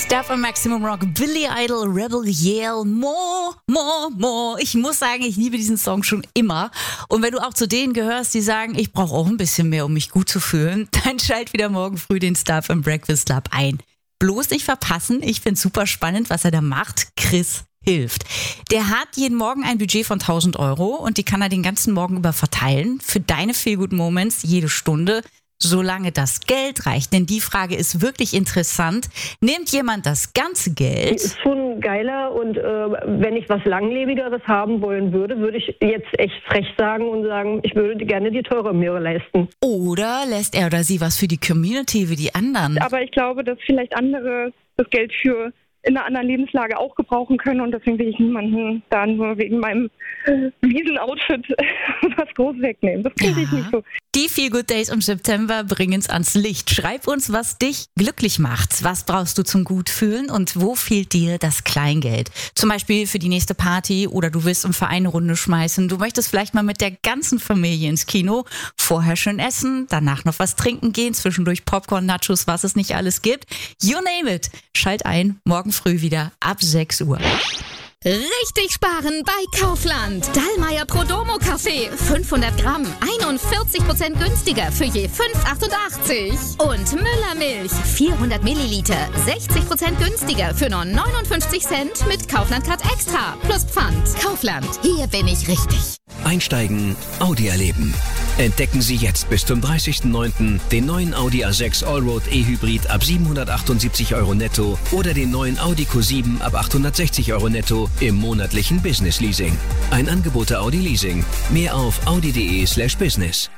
Stuff am Maximum Rock, Billy Idol, Rebel Yell, More, More, More. Ich muss sagen, ich liebe diesen Song schon immer. Und wenn du auch zu denen gehörst, die sagen, ich brauche auch ein bisschen mehr, um mich gut zu fühlen, dann schalt wieder morgen früh den Stuff am Breakfast Club ein. Bloß nicht verpassen, ich find's super spannend, was er da macht. Chris hilft. Der hat jeden Morgen ein Budget von 1.000 Euro und die kann er den ganzen Morgen über verteilen. Für deine Feel-Good Moments jede Stunde, solange das Geld reicht. Denn die Frage ist wirklich interessant. Nimmt jemand das ganze Geld? Ist schon geiler und wenn ich was Langlebigeres haben wollen würde, würde ich jetzt echt frech sagen und sagen, ich würde gerne die teure Möhre leisten. Oder lässt er oder sie was für die Community, wie die anderen? Aber ich glaube, dass vielleicht andere das Geld für in einer anderen Lebenslage auch gebrauchen können und deswegen will ich niemanden da nur wegen meinem Wiesenoutfit was groß wegnehmen. Das finde ich nicht so. Die Feel Good Days im September bringen's ans Licht. Schreib uns, was dich glücklich macht. Was brauchst du zum Gutfühlen und wo fehlt dir das Kleingeld? Zum Beispiel für die nächste Party oder du willst im Verein eine Runde schmeißen. Du möchtest vielleicht mal mit der ganzen Familie ins Kino, vorher schön essen, danach noch was trinken gehen, zwischendurch Popcorn, Nachos, was es nicht alles gibt. You name it. Schalt ein, morgen früh wieder ab 6 Uhr. Richtig sparen bei Kaufland. Dallmayr Prodomo Kaffee. 500 Gramm. 41% günstiger für je 5,88. Und Müller Milch. 400 Milliliter. 60% günstiger für nur 59 Cent mit Kaufland Card Extra. Plus Pfand. Kaufland. Hier bin ich richtig. Einsteigen, Audi erleben. Entdecken Sie jetzt bis zum 30.09. den neuen Audi A6 Allroad E-Hybrid ab 778 Euro netto oder den neuen Audi Q7 ab 860 Euro netto im monatlichen Business Leasing. Ein Angebot der Audi Leasing. Mehr auf audi.de/business.